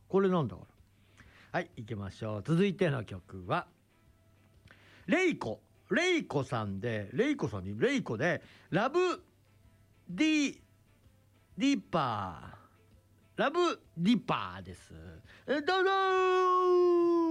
これなんだから。はい行きましょう。続いての曲はレイコさんでラブディディパーです。どうぞー。